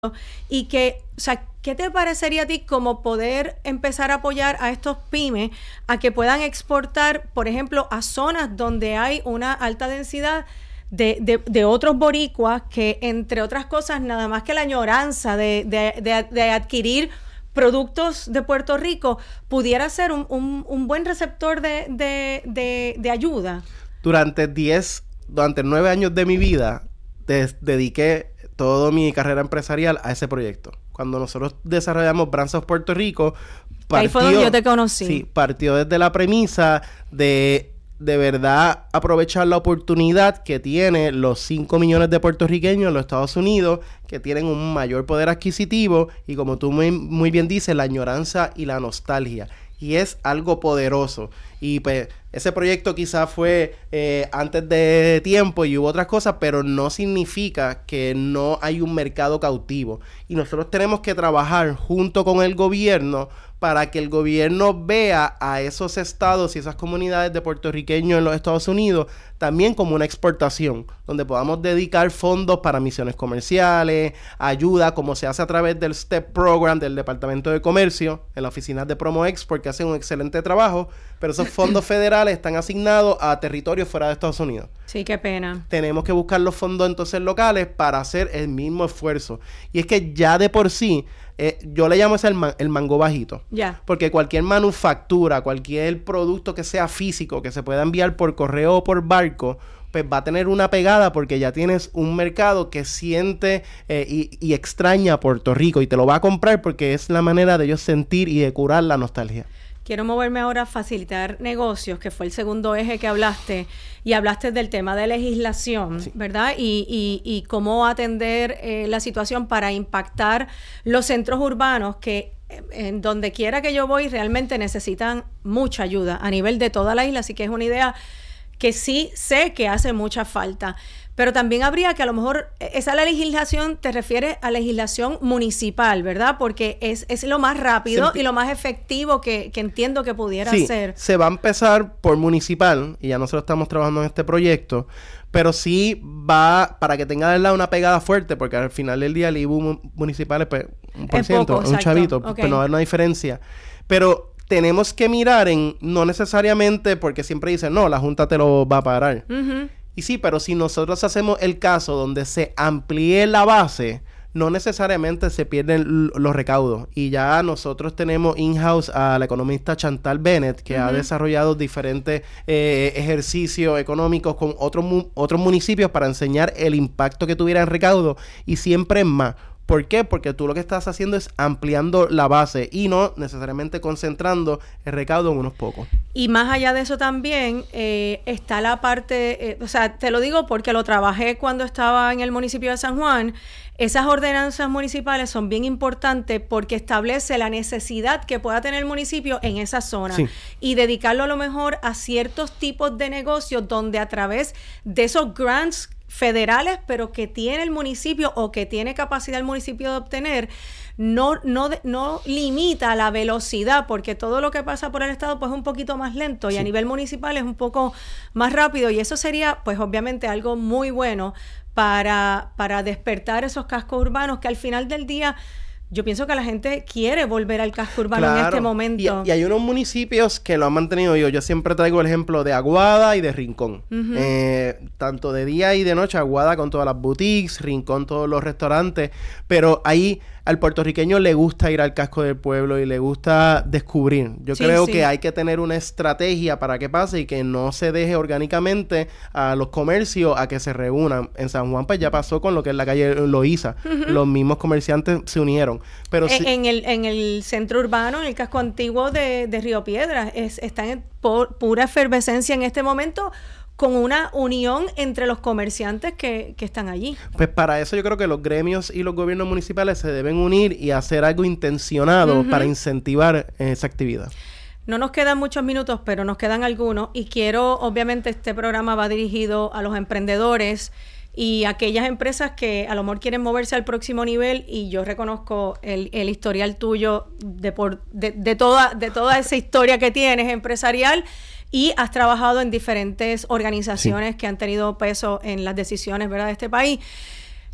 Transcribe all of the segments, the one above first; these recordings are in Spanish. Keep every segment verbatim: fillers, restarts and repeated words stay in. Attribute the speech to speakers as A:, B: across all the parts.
A: Y que, o sea, ¿qué te parecería a ti como poder empezar a apoyar a estos pymes a que puedan exportar, por ejemplo, a zonas donde hay una alta densidad de, de, de otros boricuas que, entre otras cosas, nada más que la añoranza de, de, de, de adquirir productos de Puerto Rico pudiera ser un, un, un buen receptor de, de, de, de ayuda?
B: Durante diez, durante nueve años de mi vida, des, dediqué toda mi carrera empresarial a ese proyecto. Cuando nosotros desarrollamos Brands of Puerto Rico, partió,
A: ahí fue donde yo te conocí.
B: Sí, partió desde la premisa de de verdad aprovechar la oportunidad que tienen los cinco millones de puertorriqueños en los Estados Unidos, que tienen un mayor poder adquisitivo y, como tú muy, muy bien dices, la añoranza y la nostalgia. Y es algo poderoso. Y pues ese proyecto quizás fue eh, antes de tiempo y hubo otras cosas, pero no significa que no hay un mercado cautivo. Y nosotros tenemos que trabajar junto con el gobierno para que el gobierno vea a esos estados y esas comunidades de puertorriqueños en los Estados Unidos también como una exportación, donde podamos dedicar fondos para misiones comerciales, ayuda, como se hace a través del STEP Program del Departamento de Comercio, en la oficina de Promo Export, que hacen un excelente trabajo, pero esos fondos federales están asignados a territorios fuera de Estados Unidos.
A: Sí, qué pena.
B: Tenemos que buscar los fondos entonces locales para hacer el mismo esfuerzo. Y es que ya de por sí, eh, yo le llamo ese el, man, el mango bajito.
A: Ya. Yeah.
B: Porque cualquier manufactura, cualquier producto que sea físico, que se pueda enviar por correo o por barco, pues va a tener una pegada porque ya tienes un mercado que siente eh, y, y extraña a Puerto Rico y te lo va a comprar porque es la manera de ellos sentir y de curar la nostalgia.
A: Quiero moverme ahora a facilitar negocios, que fue el segundo eje que hablaste, y hablaste del tema de legislación, sí, ¿verdad? Y, y, y cómo atender eh, la situación para impactar los centros urbanos que en donde quiera que yo voy realmente necesitan mucha ayuda a nivel de toda la isla, así que es una idea que sí sé que hace mucha falta. Pero también habría que a lo mejor, esa legislación te refiere a legislación municipal, ¿verdad? Porque es, es lo más rápido y lo más efectivo que, que entiendo que pudiera
B: sí,
A: ser.
B: Se va a empezar por municipal, y ya nosotros estamos trabajando en este proyecto, pero sí va, para que tenga una pegada fuerte, porque al final del día el I B U municipal es pues, un por ciento, un chavito, okay, pero no va a haber una diferencia. Pero tenemos que mirar en, no necesariamente, porque siempre dicen, no, la Junta te lo va a parar. Uh-huh. Y sí, pero si nosotros hacemos el caso donde se amplíe la base, no necesariamente se pierden los recaudos. Y ya nosotros tenemos in-house a la economista Chantal Bennett, que uh-huh. ha desarrollado diferentes eh, ejercicios económicos con otros, mu- otros municipios para enseñar el impacto que tuviera en recaudo, y siempre es más. ¿Por qué? Porque tú lo que estás haciendo es ampliando la base y no necesariamente concentrando el recaudo en unos pocos.
A: Y más allá de eso también eh, está la parte, eh, o sea, te lo digo porque lo trabajé cuando estaba en el municipio de San Juan. Esas ordenanzas municipales son bien importantes porque establece la necesidad que pueda tener el municipio en esa zona, sí, y dedicarlo a lo mejor a ciertos tipos de negocios donde a través de esos grants federales, pero que tiene el municipio o que tiene capacidad el municipio de obtener, no, no, no limita la velocidad, porque todo lo que pasa por el estado pues es un poquito más lento, sí, y a nivel municipal es un poco más rápido, y eso sería pues obviamente algo muy bueno para, para despertar esos cascos urbanos que al final del día yo pienso que la gente quiere volver al casco urbano, claro, en este momento.
B: Y, y hay unos municipios que lo han mantenido. Yo, yo siempre traigo el ejemplo de Aguada y de Rincón. Uh-huh. Eh, tanto de día y de noche, Aguada con todas las boutiques, Rincón todos los restaurantes. Pero ahí al puertorriqueño le gusta ir al casco del pueblo y le gusta descubrir. Yo sí, creo sí. que hay que tener una estrategia para que pase y que no se deje orgánicamente a los comercios a que se reúnan. En San Juan pues ya pasó con lo que es la calle Loíza. Uh-huh. Los mismos comerciantes se unieron. Pero
A: en,
B: sí,
A: en, el, en el centro urbano, en el casco antiguo de, de Río Piedras, es, están en por, pura efervescencia en este momento, con una unión entre los comerciantes que, que están allí.
B: Pues para eso yo creo que los gremios y los gobiernos municipales se deben unir y hacer algo intencionado uh-huh. para incentivar esa actividad.
A: No nos quedan muchos minutos, pero nos quedan algunos, y quiero, obviamente este programa va dirigido a los emprendedores y aquellas empresas que a lo mejor quieren moverse al próximo nivel, y yo reconozco el, el historial tuyo de, por, de, de, toda, de toda esa historia que tienes empresarial, y has trabajado en diferentes organizaciones sí. que han tenido peso en las decisiones, ¿verdad?, de este país.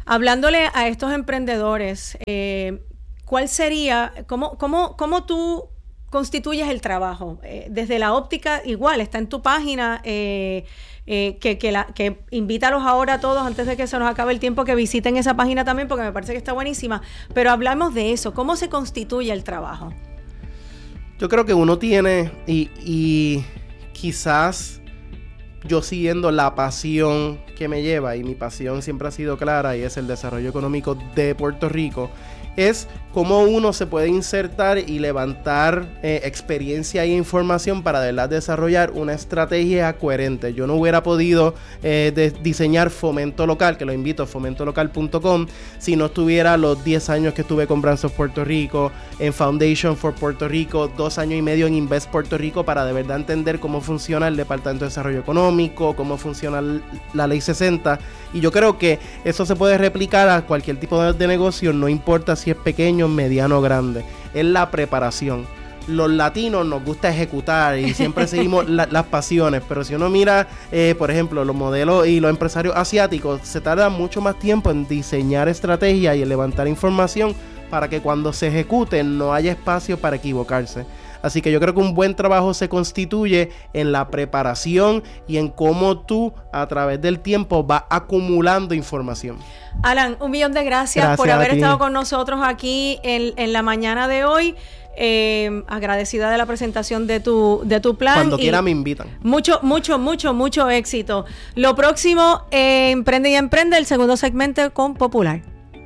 A: hablándole a estos emprendedores, eh, ¿cuál sería, cómo, cómo, cómo tú constituyes el trabajo? Eh, desde la óptica, igual, está en tu página, eh, eh, que, que, la, que invítalos ahora a todos, antes de que se nos acabe el tiempo, que visiten esa página también, porque me parece que está buenísima. Pero hablamos de eso, ¿cómo se constituye el trabajo?
B: Yo creo que uno tiene, y, y quizás yo siguiendo la pasión que me lleva, y mi pasión siempre ha sido clara, y es el desarrollo económico de Puerto Rico, es cómo uno se puede insertar y levantar eh, experiencia e información para de verdad desarrollar una estrategia coherente. Yo no hubiera podido eh, de diseñar Fomento Local, que lo invito a fomento local punto com, si no estuviera los diez años que estuve con Brands of Puerto Rico, en Foundation for Puerto Rico, dos años y medio en Invest Puerto Rico, para de verdad entender cómo funciona el Departamento de Desarrollo Económico, cómo funciona la Ley sesenta. Y yo creo que eso se puede replicar a cualquier tipo de, de negocio, no importa si es pequeño, mediano o grande. Es la preparación. Los latinos nos gusta ejecutar y siempre seguimos la, las pasiones, pero si uno mira, eh, por ejemplo, los modelos y los empresarios asiáticos, se tarda mucho más tiempo en diseñar estrategias y en levantar información para que cuando se ejecute no haya espacio para equivocarse. Así que yo creo que un buen trabajo se constituye en la preparación y en cómo tú a través del tiempo vas acumulando información.
A: Alan, un millón de gracias, gracias por haber estado con nosotros aquí en, en la mañana de hoy. Eh, agradecida de la presentación de tu, de tu plan.
B: Cuando quiera me invitan.
A: Mucho, mucho, mucho, mucho éxito. Lo próximo, eh, Emprende y Emprende, el segundo segmento con Popular.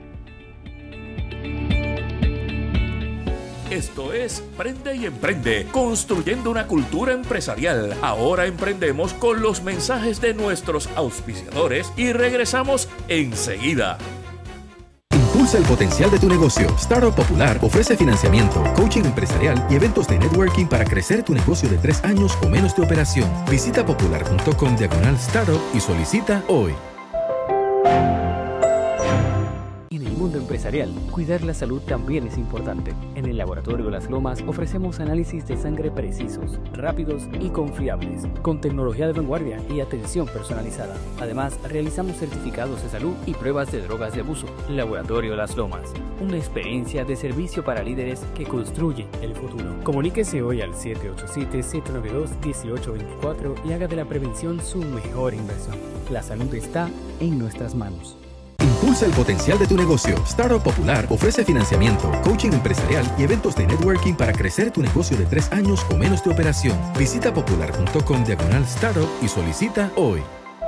C: Esto es Prende y Emprende, construyendo una cultura empresarial. Ahora emprendemos con los mensajes de nuestros auspiciadores y regresamos enseguida.
D: Impulsa el potencial de tu negocio. Startup Popular ofrece financiamiento, coaching empresarial y eventos de networking para crecer tu negocio de tres años o menos de operación. Visita popular punto com diagonal startup y solicita hoy.
E: En el mundo empresarial, cuidar la salud también es importante. En el Laboratorio Las Lomas ofrecemos análisis de sangre precisos, rápidos y confiables, con tecnología de vanguardia y atención personalizada. Además, realizamos certificados de salud y pruebas de drogas de abuso. Laboratorio Las Lomas, una experiencia de servicio para líderes que construye el futuro. Comuníquese hoy al siete ocho siete, siete nueve dos, uno ocho dos cuatro y haga de la prevención su mejor inversión. La salud está en nuestras manos.
D: Impulsa el potencial de tu negocio. Startup Popular ofrece financiamiento, coaching empresarial y eventos de networking para crecer tu negocio de tres años o menos de operación. Visita popular punto com diagonal startup y solicita hoy.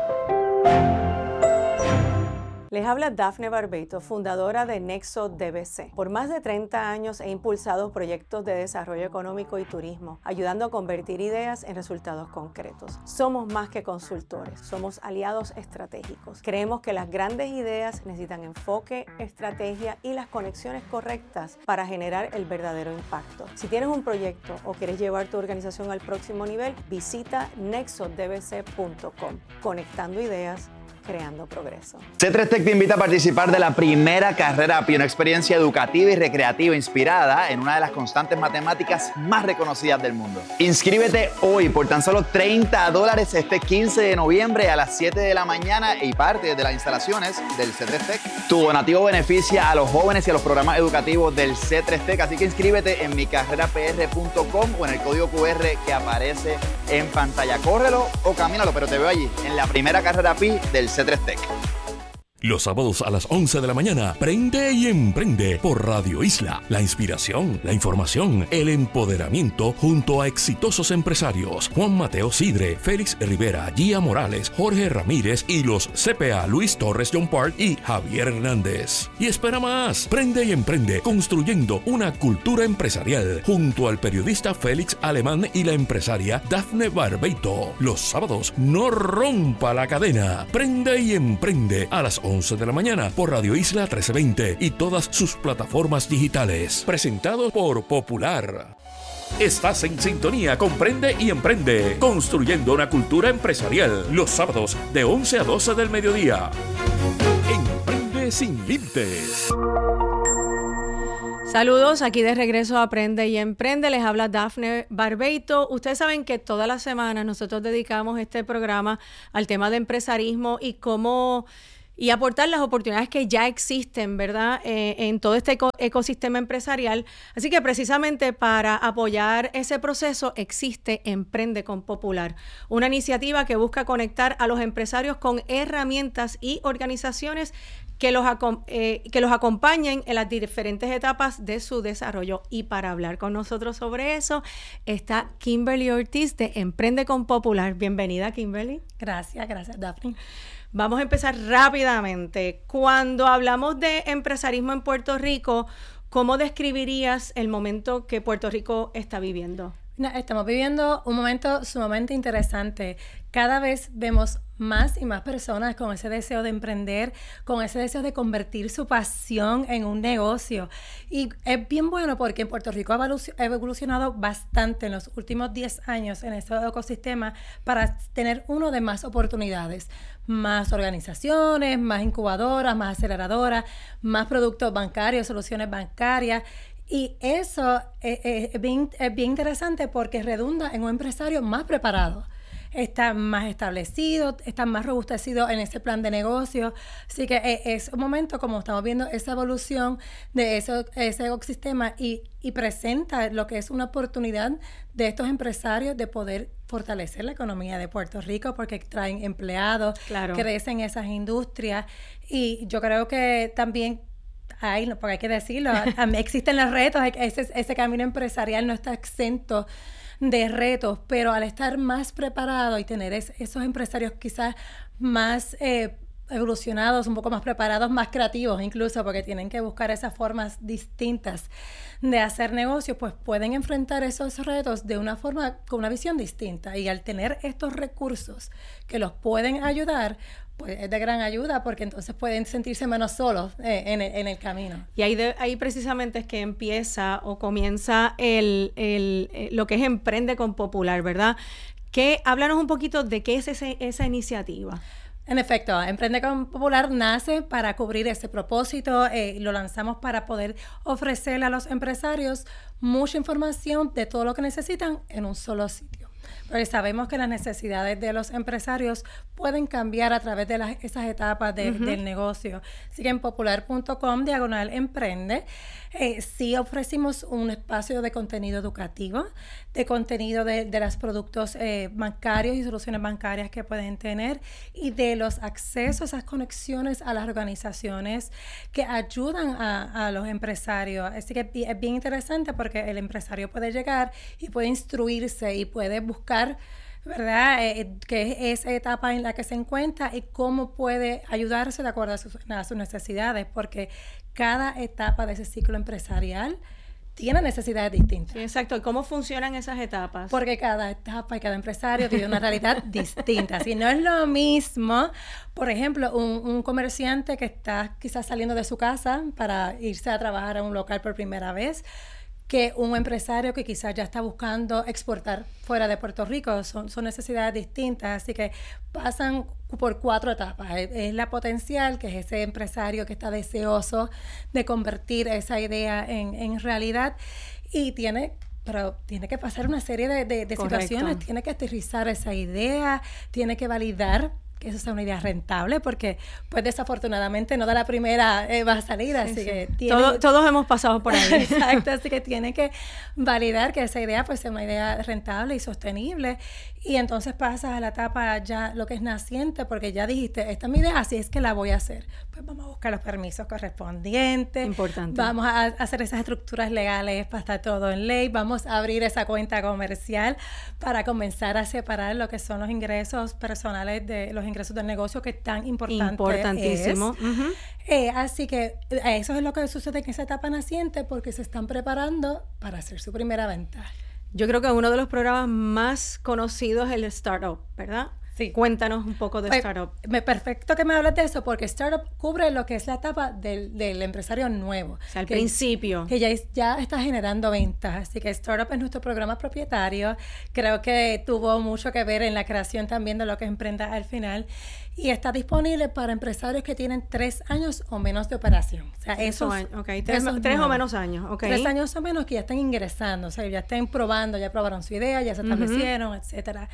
A: Les habla Dafne Barbeito, fundadora de Nexo D B C. Por más de treinta años he impulsado proyectos de desarrollo económico y turismo, ayudando a convertir ideas en resultados concretos. Somos más que consultores, somos aliados estratégicos. Creemos que las grandes ideas necesitan enfoque, estrategia y las conexiones correctas para generar el verdadero impacto. Si tienes un proyecto o quieres llevar tu organización al próximo nivel, visita nexo d b c punto com. Conectando ideas, creando progreso.
F: C tres Tech te invita a participar de la primera carrera A P I, una experiencia educativa y recreativa inspirada en una de las constantes matemáticas más reconocidas del mundo. Inscríbete hoy por tan solo treinta dólares este quince de noviembre a las siete de la mañana y parte de las instalaciones del C tres Tech. Tu donativo beneficia a los jóvenes y a los programas educativos del C tres Tech, así que inscríbete en mi carrera p r punto com o en el código Q R que aparece en pantalla. Córrelo o camínalo, pero te veo allí en la primera carrera A P I del C tres Tech.
C: Los sábados a las once de la mañana, Prende y Emprende por Radio Isla. La inspiración, la información, el empoderamiento junto a exitosos empresarios. Juan Mateo Sidre, Félix Rivera, Gia Morales, Jorge Ramírez y los C P A Luis Torres John Park y Javier Hernández. Y espera más. Prende y Emprende, construyendo una cultura empresarial junto al periodista Félix Alemán y la empresaria Dafne Barbeito. Los sábados, no rompa la cadena. Prende y Emprende a las once de la mañana por Radio Isla trece veinte y todas sus plataformas digitales. Presentado por Popular. Estás en sintonía con Prende y Emprende, construyendo una cultura empresarial. Los sábados de once a doce del mediodía. Emprende sin límites.
A: Saludos, aquí de regreso a Aprende y Emprende, les habla Dafne Barbeito. Ustedes saben que todas las semanas nosotros dedicamos este programa al tema de empresarismo y cómo y aportar las oportunidades que ya existen, ¿verdad?, eh, en todo este eco- ecosistema empresarial. Así que precisamente para apoyar ese proceso existe Emprende con Popular, una iniciativa que busca conectar a los empresarios con herramientas y organizaciones que los, acom- eh, que los acompañen en las diferentes etapas de su desarrollo. Y para hablar con nosotros sobre eso está Kimberly Ortiz de Emprende con Popular. Bienvenida, Kimberly.
G: Gracias, gracias, Daphne.
A: Vamos a empezar rápidamente. Cuando hablamos de empresarismo en Puerto Rico, ¿cómo describirías el momento que Puerto Rico está viviendo?
G: No, estamos viviendo un momento sumamente interesante. Cada vez vemos más y más personas con ese deseo de emprender, con ese deseo de convertir su pasión en un negocio. Y es bien bueno porque en Puerto Rico ha evolucionado bastante en los últimos diez años en este ecosistema para tener uno de más oportunidades, más organizaciones, más incubadoras, más aceleradoras, más productos bancarios, soluciones bancarias. Y eso es, es, bien, es bien interesante porque redunda en un empresario más preparado. Está más establecido, está más robustecido en ese plan de negocio. Así que es, es un momento como estamos viendo esa evolución de ese, ese ecosistema y, y presenta lo que es una oportunidad de estos empresarios de poder fortalecer la economía de Puerto Rico porque traen empleados,
A: claro,
G: crecen esas industrias. Y yo creo que también Ay, no, porque hay que decirlo, existen los retos, ese, ese camino empresarial no está exento de retos, pero al estar más preparado y tener es, esos empresarios quizás más eh, evolucionados, un poco más preparados, más creativos incluso, porque tienen que buscar esas formas distintas de hacer negocio, pues pueden enfrentar esos retos de una forma, con una visión distinta. Y al tener estos recursos que los pueden ayudar, pues es de gran ayuda porque entonces pueden sentirse menos solos eh, en, el, en el camino.
A: Y ahí, de, ahí precisamente es que empieza o comienza el, el, el, lo que es Emprende con Popular, ¿verdad? Que, háblanos un poquito de qué es ese, esa iniciativa.
G: En efecto, Emprende con Popular nace para cubrir ese propósito. Eh, lo lanzamos para poder ofrecerle a los empresarios mucha información de todo lo que necesitan en un solo sitio. Porque sabemos que las necesidades de los empresarios pueden cambiar a través de las, esas etapas de, uh-huh. del negocio. Así que en popular punto com, diagonal emprende, eh, sí ofrecimos un espacio de contenido educativo, de contenido de, de los productos eh, bancarios y soluciones bancarias que pueden tener y de los accesos, esas conexiones a las organizaciones que ayudan a, a los empresarios. Así que es bien interesante porque el empresario puede llegar y puede instruirse y puede buscar, ¿verdad?, eh, qué es esa etapa en la que se encuentra y cómo puede ayudarse de acuerdo a sus, a sus necesidades, porque cada etapa de ese ciclo empresarial tiene necesidades distintas.
A: Sí, exacto. ¿Y cómo funcionan esas etapas?
G: Porque cada etapa y cada empresario tiene una realidad distinta. Si no es lo mismo, por ejemplo, un, un comerciante que está quizás saliendo de su casa para irse a trabajar a un local por primera vez, que un empresario que quizás ya está buscando exportar fuera de Puerto Rico. Son, son necesidades distintas, así que pasan por cuatro etapas. Es, es la potencial, que es ese empresario que está deseoso de convertir esa idea en, en realidad y tiene... pero tiene que pasar una serie de, de, de situaciones, tiene que aterrizar esa idea, tiene que validar que eso sea una idea rentable, porque pues desafortunadamente no da la primera eh, va a salir, sí, así sí. que tiene...
A: Todo, todos hemos pasado por ahí.
G: Exacto, así que tiene que validar que esa idea pues sea una idea rentable y sostenible, y entonces pasas a la etapa ya lo que es naciente, porque ya dijiste, esta es mi idea, así es que la voy a hacer. Pues vamos a buscar los permisos correspondientes.
A: Importante.
G: Vamos a hacer esas estructuras legales para estar todo en ley, vamos a abrir esa cuenta comercial para comenzar a separar lo que son los ingresos personales de los ingresos del negocio, que es tan importante.
A: Importantísimo.
G: Es.
A: Uh-huh.
G: Eh, así que eso es lo que sucede en esa etapa naciente, porque se están preparando para hacer su primera venta.
A: Yo creo que uno de los programas más conocidos es el Startup, ¿verdad?
G: Sí.
A: Cuéntanos un poco de
G: pues,
A: Startup.
G: Me, perfecto que me hables de eso, porque Startup cubre lo que es la etapa del, del empresario nuevo.
A: O sea, al
G: que,
A: principio.
G: Que ya, ya está generando ventas. Así que Startup es nuestro programa propietario. Creo que tuvo mucho que ver en la creación también de lo que es Emprenda al final. Y está disponible para empresarios que tienen tres años o menos de operación. O sea, esos,
A: años, okay. tres,
G: esos
A: tres o menos años. Okay.
G: Tres años o menos que ya están ingresando, o sea, ya estén probando, ya probaron su idea, ya se establecieron, uh-huh. etcétera.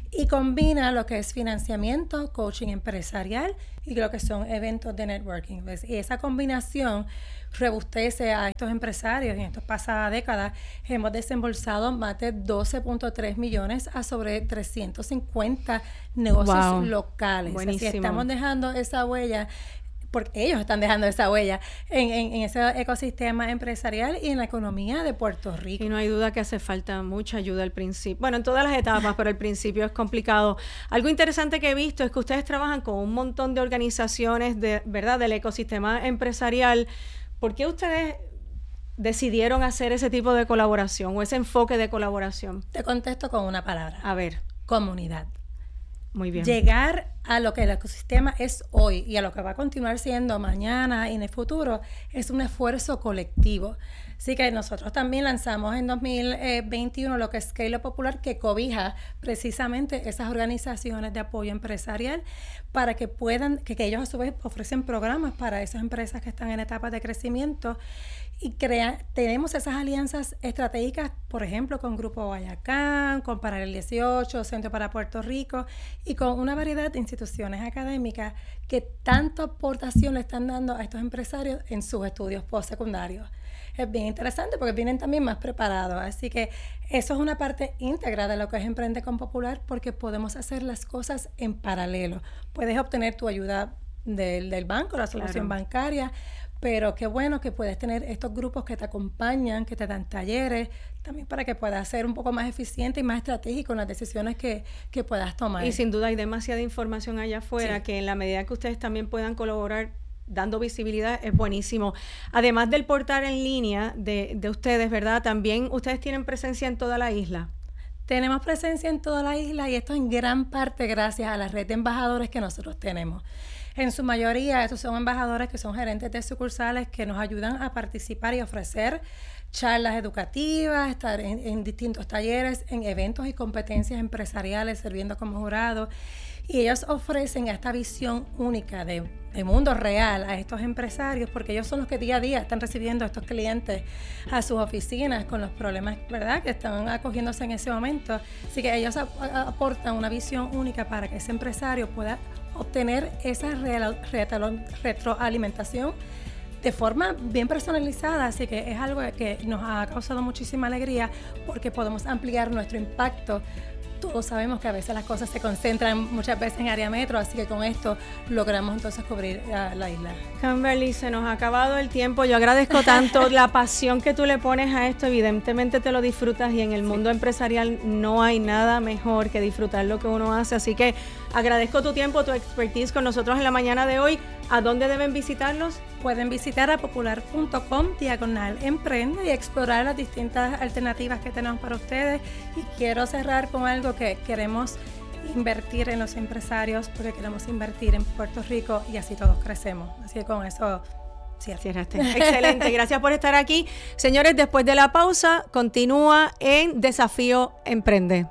G: y combina lo que es financiamiento, coaching empresarial y lo que son eventos de networking. ¿Ves? Y esa combinación robustece a estos empresarios. Y en estas pasadas décadas hemos desembolsado más de doce punto tres millones a sobre trescientos cincuenta negocios
A: wow.
G: locales.
A: Buenísimo.
G: Así estamos dejando esa huella, porque ellos están dejando esa huella en, en, en ese ecosistema empresarial y en la economía de Puerto Rico.
A: Y no hay duda que hace falta mucha ayuda al principio. Bueno, en todas las etapas, pero al principio es complicado. Algo interesante que he visto es que ustedes trabajan con un montón de organizaciones de, ¿verdad?, del ecosistema empresarial. ¿Por qué ustedes decidieron hacer ese tipo de colaboración o ese enfoque de colaboración?
G: Te contesto con una palabra.
A: A ver.
G: Comunidad.
A: Muy bien.
G: Llegar a lo que el ecosistema es hoy y a lo que va a continuar siendo mañana y en el futuro es un esfuerzo colectivo. Así que nosotros también lanzamos en dos mil veintiuno lo que es Scale Up Popular, que cobija precisamente esas organizaciones de apoyo empresarial para que puedan, que, que ellos a su vez ofrecen programas para esas empresas que están en etapas de crecimiento. Y crea, tenemos esas alianzas estratégicas, por ejemplo, con Grupo Guayacán, con Paralel dieciocho, Centro para Puerto Rico y con una variedad de instituciones académicas que tanta aportación le están dando a estos empresarios en sus estudios postsecundarios. Es bien interesante porque vienen también más preparados. Así que eso es una parte íntegra de lo que es Emprende con Popular, porque podemos hacer las cosas en paralelo. Puedes obtener tu ayuda del, del banco, la solución claro. bancaria, pero qué bueno que puedes tener estos grupos que te acompañan, que te dan talleres, también para que puedas ser un poco más eficiente y más estratégico en las decisiones que, que puedas tomar.
A: Y sin duda hay demasiada información allá afuera, sí. que en la medida que ustedes también puedan colaborar dando visibilidad, es buenísimo. Además del portal en línea de, de ustedes, ¿verdad? También ustedes tienen presencia en toda la isla.
G: Tenemos presencia en toda la isla y esto en gran parte gracias a la red de embajadores que nosotros tenemos. En su mayoría, estos son embajadores que son gerentes de sucursales que nos ayudan a participar y ofrecer charlas educativas, estar en, en distintos talleres, en eventos y competencias empresariales, sirviendo como jurado. Y ellos ofrecen esta visión única de, de mundo real a estos empresarios, porque ellos son los que día a día están recibiendo a estos clientes a sus oficinas con los problemas, ¿verdad?, que están acogiéndose en ese momento. Así que ellos ap- aportan una visión única para que ese empresario pueda obtener esa real, retro, retroalimentación de forma bien personalizada. Así que es algo que nos ha causado muchísima alegría porque podemos ampliar nuestro impacto. Todos sabemos que a veces las cosas se concentran muchas veces en área metro, así que con esto logramos entonces cubrir uh, la isla.
A: Kimberly, se nos ha acabado el tiempo. Yo agradezco tanto la pasión que tú le pones a esto. Evidentemente te lo disfrutas y en el mundo sí. empresarial no hay nada mejor que disfrutar lo que uno hace. Así que agradezco tu tiempo, tu expertise con nosotros en la mañana de hoy. ¿A dónde deben visitarlos?
G: Pueden visitar a popular punto com diagonal emprende y explorar las distintas alternativas que tenemos para ustedes. Y quiero cerrar con algo que queremos invertir en los empresarios porque queremos invertir en Puerto Rico y así todos crecemos. Así que con eso cierro.
A: Cierraste. Excelente, gracias por estar aquí. Señores, después de la pausa, continúa en Desafío Emprende.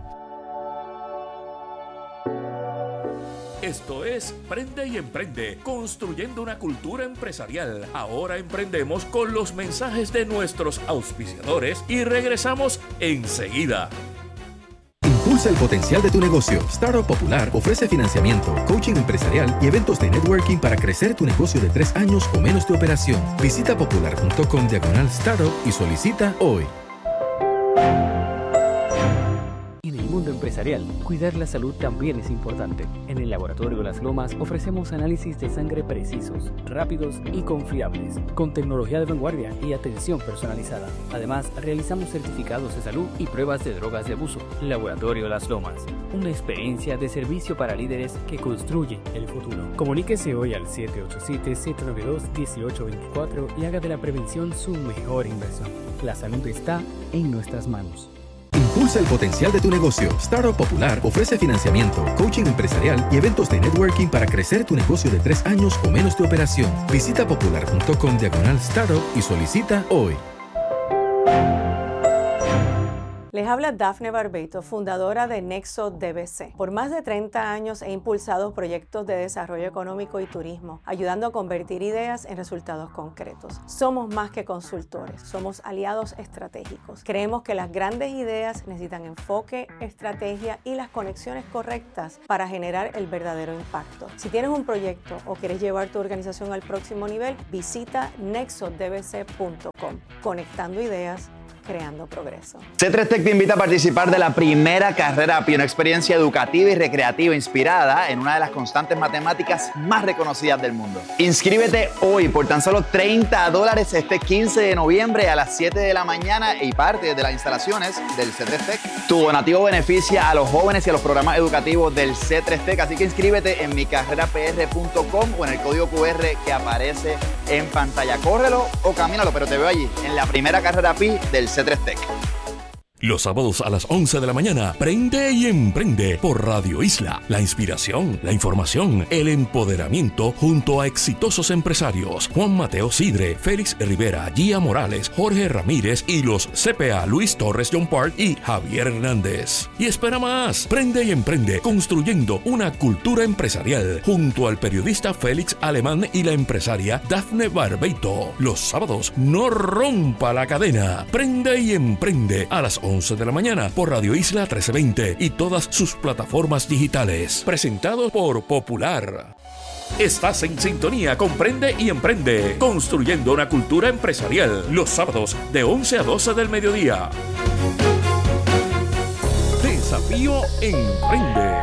C: Esto es Prende y Emprende, construyendo una cultura empresarial. Ahora emprendemos con los mensajes de nuestros auspiciadores y regresamos enseguida.
D: Impulsa el potencial de tu negocio. Startup Popular ofrece financiamiento, coaching empresarial y eventos de networking para crecer tu negocio de tres años o menos de operación. Visita popular punto com diagonal startup y solicita hoy.
E: En el mundo empresarial, cuidar la salud también es importante. En el Laboratorio Las Lomas ofrecemos análisis de sangre precisos, rápidos y confiables, con tecnología de vanguardia y atención personalizada. Además, realizamos certificados de salud y pruebas de drogas de abuso. Laboratorio Las Lomas, una experiencia de servicio para líderes que construyen el futuro. Comuníquese hoy al siete ocho siete, siete nueve dos, uno ocho dos cuatro y haga de la prevención su mejor inversión. La salud está en nuestras manos.
D: Impulsa el potencial de tu negocio. Startup Popular ofrece financiamiento, coaching empresarial y eventos de networking para crecer tu negocio de tres años o menos de operación. Visita popular punto com diagonal startup y solicita hoy.
A: Les habla Dafne Barbeito, fundadora de Nexo D B C. Por más de treinta años he impulsado proyectos de desarrollo económico y turismo, ayudando a convertir ideas en resultados concretos. Somos más que consultores, somos aliados estratégicos. Creemos que las grandes ideas necesitan enfoque, estrategia y las conexiones correctas para generar el verdadero impacto. Si tienes un proyecto o quieres llevar tu organización al próximo nivel, visita nexo d b c punto com. Conectando ideas, creando progreso.
F: C tres Tech te invita a participar de la primera carrera A P I, una experiencia educativa y recreativa inspirada en una de las constantes matemáticas más reconocidas del mundo. Inscríbete hoy por tan solo treinta dólares este quince de noviembre a las siete de la mañana y parte de las instalaciones del C tres Tech. Tu donativo beneficia a los jóvenes y a los programas educativos del C tres Tech, así que inscríbete en mi carrera p r punto com o en el código Q R que aparece en pantalla. Córrelo o camínalo, pero te veo allí en la primera carrera A P I del C tres Tech.
C: Los sábados a las once de la mañana, Prende y Emprende por Radio Isla. La inspiración, la información, el empoderamiento junto a exitosos empresarios. Juan Mateo Sidre, Félix Rivera, Gia Morales, Jorge Ramírez y los C P A Luis Torres John Park y Javier Hernández. Y espera más, Prende y Emprende, construyendo una cultura empresarial junto al periodista Félix Alemán y la empresaria Dafne Barbeito. Los sábados, no rompa la cadena. Prende y Emprende a las once de la mañana por Radio Isla trece veinte y todas sus plataformas digitales. Presentado por Popular. Estás en sintonía con Prende y Emprende, construyendo una cultura empresarial. Los sábados de once a doce del mediodía. Desafío Emprende.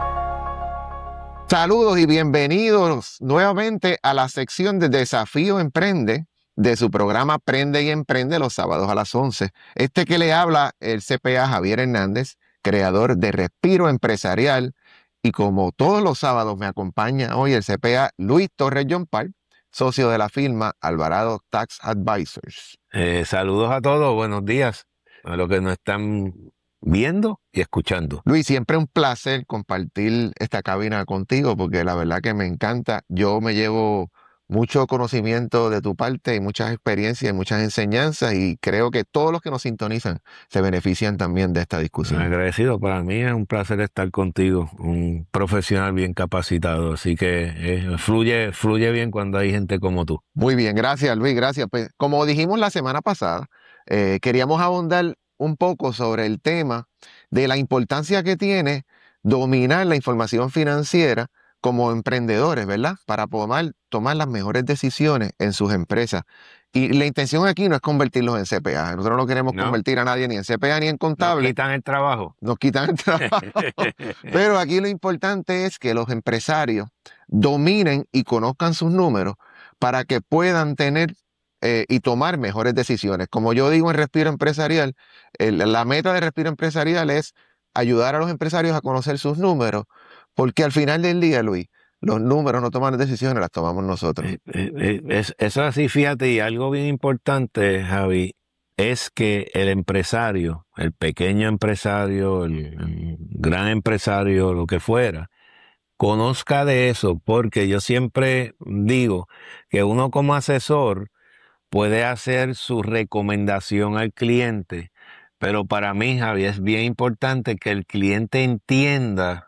H: Saludos y bienvenidos nuevamente a la sección de Desafío Emprende de su programa Prende y Emprende los sábados a las once. Este que le habla el C P A Javier Hernández, creador de Respiro Empresarial, y como todos los sábados me acompaña hoy el C P A Luis Torres John Park, socio de la firma Alvarado Tax Advisors.
I: Eh, saludos a todos, buenos días a los que nos están viendo y escuchando.
H: Luis, siempre un placer compartir esta cabina contigo porque la verdad que me encanta. Yo me llevo mucho conocimiento de tu parte y muchas experiencias y muchas enseñanzas y creo que todos los que nos sintonizan se benefician también de esta discusión.
I: Agradecido, para mí es un placer estar contigo, un profesional bien capacitado, así que eh, fluye, fluye bien cuando hay gente como tú.
H: Muy bien, gracias Luis, gracias. Pues, como dijimos la semana pasada, eh, queríamos abundar un poco sobre el tema de la importancia que tiene dominar la información financiera como emprendedores, ¿verdad? Para poder tomar las mejores decisiones en sus empresas. Y la intención aquí no es convertirlos en C P A. Nosotros no queremos no. convertir a nadie ni en C P A ni en contable.
I: Nos quitan el trabajo.
H: Nos quitan el trabajo. Pero aquí lo importante es que los empresarios dominen y conozcan sus números para que puedan tener eh, y tomar mejores decisiones. Como yo digo en Respiro Empresarial, el, la meta de Respiro Empresarial es ayudar a los empresarios a conocer sus números, porque al final del día, Luis, los números no toman decisiones, las tomamos nosotros.
I: Eh, eh, es, eso así, fíjate, y algo bien importante, Javi, es que el empresario, el pequeño empresario, el, el gran empresario, lo que fuera, conozca de eso, porque yo siempre digo que uno como asesor puede hacer su recomendación al cliente, pero para mí, Javi, es bien importante que el cliente entienda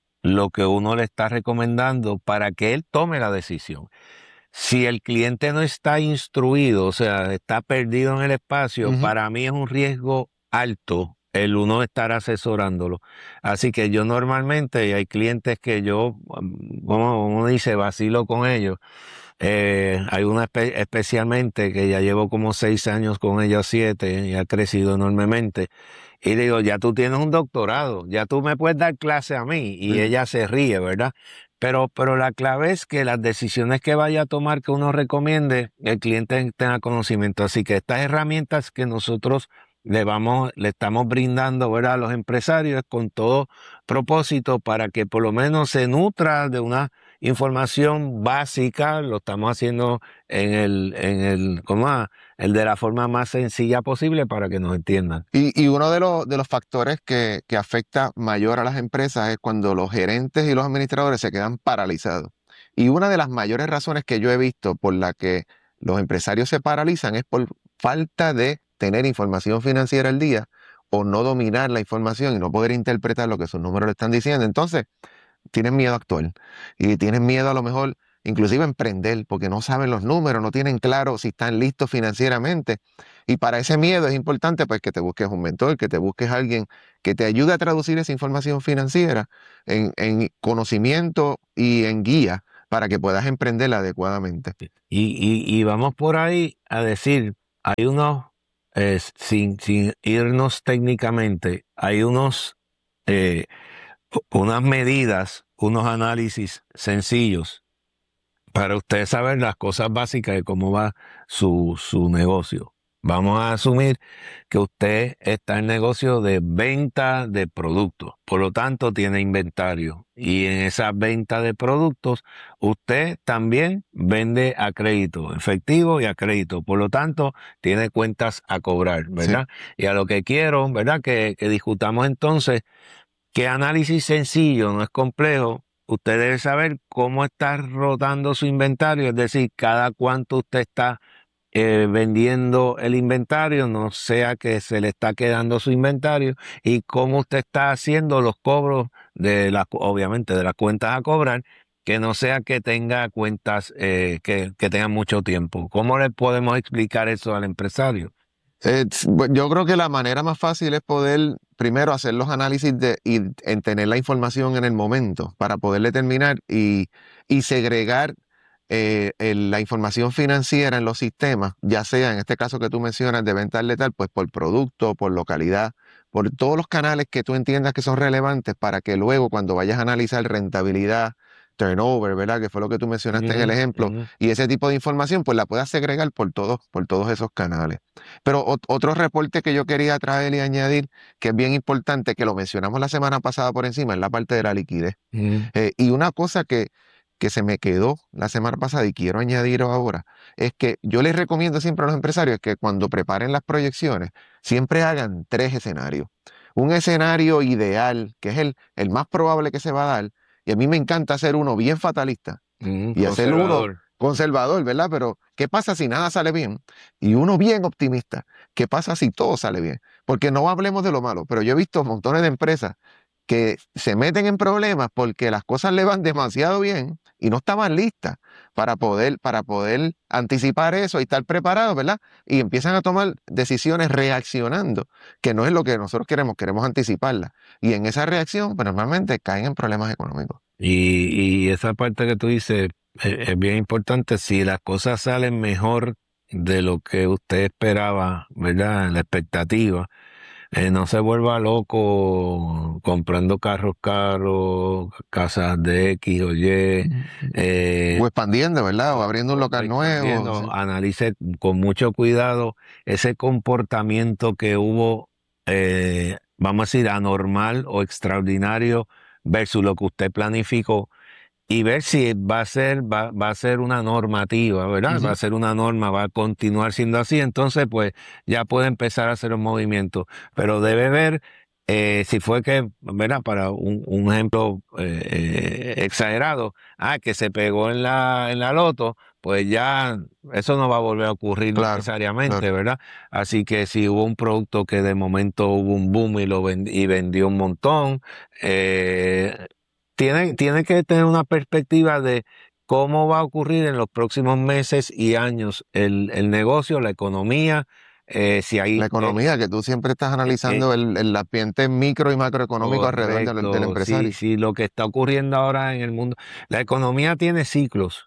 I: lo que uno le está recomendando para que él tome la decisión. Si el cliente no está instruido, o sea, está perdido en el espacio, uh-huh. para mí es un riesgo alto el uno estar asesorándolo. Así que yo normalmente, y hay clientes que yo, como uno dice, vacilo con ellos. Eh, hay una espe- especialmente que ya llevo como seis años con ella, siete, y ha crecido enormemente. Y digo, ya tú tienes un doctorado, ya tú me puedes dar clase a mí. Y sí. Ella se ríe, ¿verdad? Pero, pero la clave es que las decisiones que vaya a tomar, que uno recomiende, el cliente tenga conocimiento. Así que estas herramientas que nosotros le vamos, le estamos brindando, ¿verdad?, a los empresarios con todo propósito para que por lo menos se nutra de una información básica. Lo estamos haciendo en el, en el, ¿cómo? El de la forma más sencilla posible para que nos entiendan.
H: Y, y uno de los, de los factores que, que afecta mayor a las empresas es cuando los gerentes y los administradores se quedan paralizados. Y una de las mayores razones que yo he visto por la que los empresarios se paralizan es por falta de tener información financiera al día o no dominar la información y no poder interpretar lo que sus números le están diciendo. Entonces, tienen miedo a actuar y tienen miedo a lo mejor inclusive a emprender porque no saben los números, no tienen claro si están listos financieramente. Y para ese miedo es importante pues que te busques un mentor, que te busques alguien que te ayude a traducir esa información financiera en, en conocimiento y en guía para que puedas emprender adecuadamente.
I: Y, y, y vamos por ahí a decir, hay unos, eh, sin, sin irnos técnicamente, hay unos, eh, unas medidas, unos análisis sencillos para usted saber las cosas básicas de cómo va su, su negocio. Vamos a asumir que usted está en negocio de venta de productos, por lo tanto tiene inventario y en esa venta de productos usted también vende a crédito, efectivo y a crédito, por lo tanto tiene cuentas a cobrar, ¿verdad? Sí. Y a lo que quiero, ¿verdad? Que, que discutamos entonces que análisis sencillo, no es complejo. Usted debe saber cómo está rotando su inventario, es decir, cada cuánto usted está Eh, vendiendo el inventario, no sea que se le está quedando su inventario, y cómo usted está haciendo los cobros de la, obviamente de las cuentas a cobrar, que no sea que tenga cuentas eh, que, que tengan mucho tiempo. ¿Cómo le podemos explicar eso al empresario?
H: Eh, yo creo que la manera más fácil es poder primero hacer los análisis de, y en tener la información en el momento para poder determinar y, y segregar Eh, el, la información financiera en los sistemas, ya sea en este caso que tú mencionas de venta al letal, pues por producto, por localidad, por todos los canales que tú entiendas que son relevantes para que luego cuando vayas a analizar rentabilidad, turnover, ¿verdad? Que fue lo que tú mencionaste uh-huh, en el ejemplo, uh-huh. y ese tipo de información pues la puedas segregar por todos, por todos esos canales. Pero o, otro reporte que yo quería traer y añadir, que es bien importante, que lo mencionamos la semana pasada por encima, es la parte de la liquidez. Uh-huh. Eh, y una cosa que que se me quedó la semana pasada y quiero añadir ahora, es que yo les recomiendo siempre a los empresarios que cuando preparen las proyecciones, siempre hagan tres escenarios. Un escenario ideal, que es el, el más probable que se va a dar, y a mí me encanta hacer uno bien fatalista, mm, y hacer uno conservador, ¿verdad? Pero, ¿qué pasa si nada sale bien? Y uno bien optimista, ¿qué pasa si todo sale bien? Porque no hablemos de lo malo, pero yo he visto montones de empresas que se meten en problemas porque las cosas le van demasiado bien y no estaban listas para poder, para poder anticipar eso y estar preparados, ¿verdad? Y empiezan a tomar decisiones reaccionando, que no es lo que nosotros queremos, queremos anticiparlas. Y en esa reacción, pues normalmente caen en problemas económicos.
I: Y, y esa parte que tú dices es, es bien importante. Si las cosas salen mejor de lo que usted esperaba, ¿verdad? La expectativa, Eh, no se vuelva loco comprando carros caros, casas de X o Y.
H: Eh, o expandiendo, ¿verdad? O abriendo un local nuevo.
I: Sí. Analice con mucho cuidado ese comportamiento que hubo, eh, vamos a decir, anormal o extraordinario versus lo que usted planificó. Y ver si va a ser, va, va a ser una normativa, ¿verdad? Uh-huh. Va a ser una norma, va a continuar siendo así. Entonces, pues, ya puede empezar a hacer un movimiento. Pero debe ver eh, si fue que, ¿verdad? Para un, un ejemplo eh, eh, exagerado, ah, que se pegó en la, en la loto, pues ya eso no va a volver a ocurrir claro, necesariamente, claro. ¿verdad? Así que si hubo un producto que de momento hubo un boom y lo vend- y vendió un montón, eh, Tiene, tiene que tener una perspectiva de cómo va a ocurrir en los próximos meses y años el, el negocio, la economía. Eh, si hay,
H: la economía, eh, que tú siempre estás analizando eh, el, el ambiente micro y macroeconómico correcto, alrededor del, del empresario.
I: Sí, sí, lo que está ocurriendo ahora en el mundo. La economía tiene ciclos.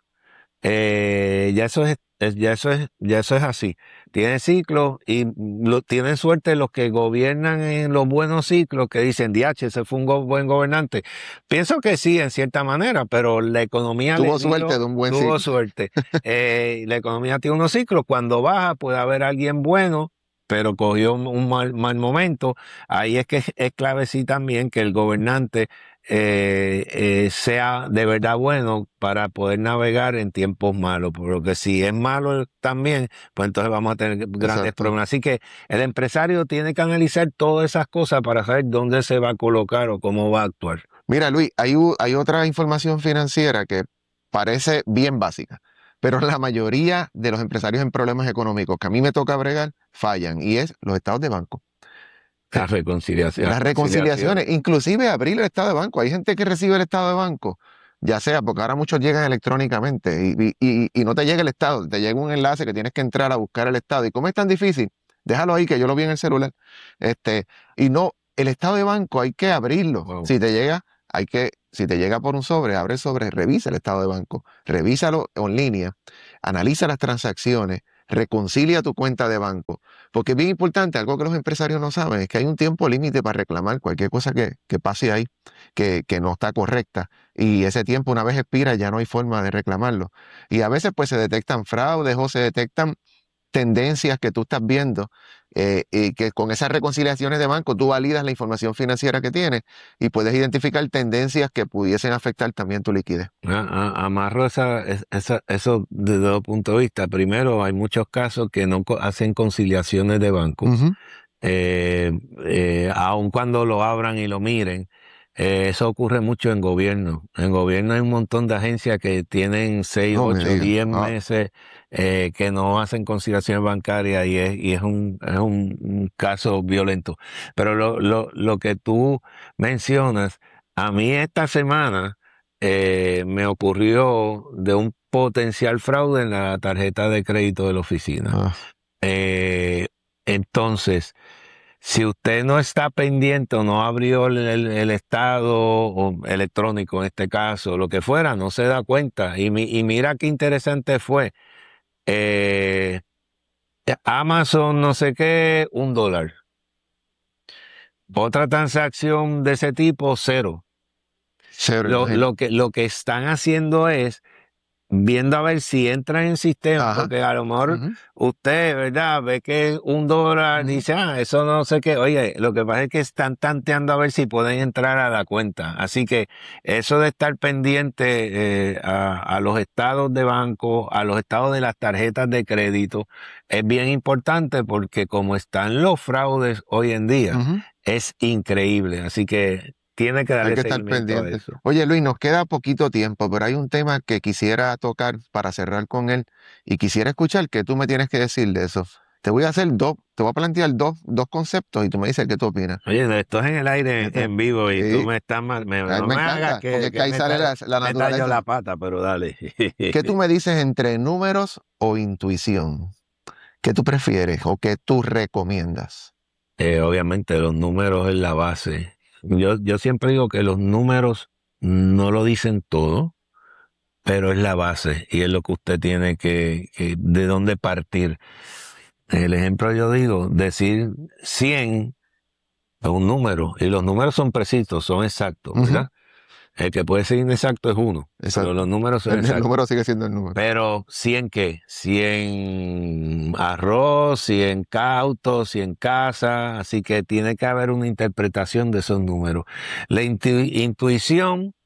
I: Eh, ya eso es, ya eso es, ya eso es así. Tiene ciclos y lo, tienen suerte los que gobiernan en los buenos ciclos, que dicen, D H, ese fue un go- buen gobernante. Pienso que sí, en cierta manera, pero la economía
H: tuvo suerte dio, de un buen
I: tuvo
H: ciclo.
I: suerte. eh, la economía tiene unos ciclos. Cuando baja puede haber alguien bueno, pero cogió un mal, mal momento. Ahí es que es clave sí también que el gobernante eh, eh, sea de verdad bueno para poder navegar en tiempos malos, porque si es malo también, pues entonces vamos a tener grandes Exacto. problemas. Así que el empresario tiene que analizar todas esas cosas para saber dónde se va a colocar o cómo va a actuar.
H: Mira, Luis, hay, hay otra información financiera que parece bien básica, pero la mayoría de los empresarios en problemas económicos que a mí me toca bregar fallan, y es los estados de banco.
I: Las reconciliaciones.
H: Las reconciliaciones, inclusive abrir el estado de banco. Hay gente que recibe el estado de banco, ya sea porque ahora muchos llegan electrónicamente y, y, y no te llega el estado, te llega un enlace que tienes que entrar a buscar el estado. ¿Y cómo es tan difícil? Déjalo ahí, que yo lo vi en el celular. Este, y no, el estado de banco hay que abrirlo. Wow. Si te llega, hay que, si te llega por un sobre, abre el sobre, revisa el estado de banco, revísalo en línea, analiza las transacciones, reconcilia tu cuenta de banco. Porque es bien importante, algo que los empresarios no saben, es que hay un tiempo límite para reclamar cualquier cosa que, que pase ahí, que, que no está correcta. Y ese tiempo, una vez expira, ya no hay forma de reclamarlo. Y a veces pues se detectan fraudes o se detectan tendencias que tú estás viendo eh, y que con esas reconciliaciones de banco tú validas la información financiera que tienes y puedes identificar tendencias que pudiesen afectar también tu liquidez.
I: Ah, ah, amarro esa, esa, eso desde dos puntos de vista. Primero, hay muchos casos que no hacen conciliaciones de banco, uh-huh. eh, eh, aun cuando lo abran y lo miren. Eh, eso ocurre mucho en gobierno. En gobierno hay un montón de agencias que tienen seis,
H: no
I: ocho, diez meses eh, que no hacen conciliaciones bancarias y es, y es, un, es un, un caso violento. Pero lo, lo, lo que tú mencionas, a mí esta semana eh, me ocurrió de un potencial fraude en la tarjeta de crédito de la oficina. Ah. Eh, entonces... Si usted no está pendiente o no abrió el, el, el estado o electrónico en este caso, lo que fuera, no se da cuenta. Y, mi, y mira qué interesante fue. Eh, Amazon no sé qué, un dólar. Otra transacción de ese tipo, cero. Cero. Lo, lo, que, lo que están haciendo es viendo a ver si entra en el sistema, ajá, porque a lo mejor uh-huh. usted, ¿verdad?, ve que un dólar, uh-huh. dice, ah, eso no sé qué. Oye, lo que pasa es que están tanteando a ver si pueden entrar a la cuenta. Así que eso de estar pendiente eh, a, a los estados de banco, a los estados de las tarjetas de crédito, es bien importante porque como están los fraudes hoy en día, uh-huh. es increíble. Así que tiene que darle
H: hay que estar pendiente. Oye, Luis, nos queda poquito tiempo, pero hay un tema que quisiera tocar para cerrar con él y quisiera escuchar qué tú me tienes que decir de eso. Te voy a hacer dos, te voy a plantear dos, dos conceptos y tú me dices qué tú opinas.
I: Oye, esto es en el aire en, en vivo y sí. tú me estás mal. Me, no me, me hagas que,
H: porque que ahí sale la, la
I: me
H: naturaleza.
I: la pata, pero dale.
H: ¿Qué tú me dices entre números o intuición? ¿Qué tú prefieres o qué tú recomiendas?
I: Eh, obviamente los números es la base. Yo, yo siempre digo que los números no lo dicen todo, pero es la base y es lo que usted tiene que, que de dónde partir. El ejemplo yo digo, decir cien es un número y los números son precisos, son exactos, ¿verdad? Uh-huh. El que puede ser inexacto es uno, exacto. Pero los números son
H: el,
I: exactos.
H: El número sigue siendo el número.
I: Pero ¿cien qué? cien arroz, cien cautos, cien casa, así que tiene que haber una interpretación de esos números. La intu- intuición,